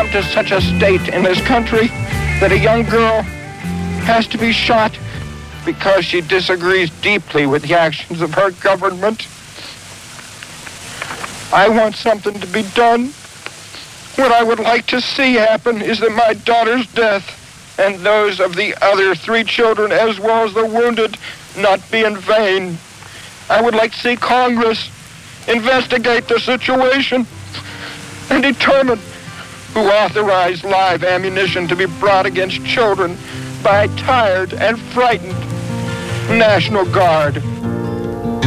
come to such a state in this country that a young girl has to be shot because she disagrees deeply with the actions of her government. I want something to be done. What I would like to see happen is that my daughter's death and those of the other 3 children, as well as the wounded, not be in vain. I would like to see Congress investigate the situation and determine who authorized live ammunition to be brought against children by a tired and frightened National Guard.